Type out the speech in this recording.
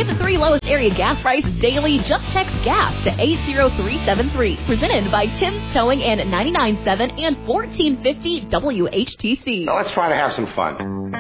Get the 3 lowest area gas prices daily. Just text GAS to 80373. Presented by Tim's Towing and 99.7 and 1450 WHTC. Now let's try to have some fun.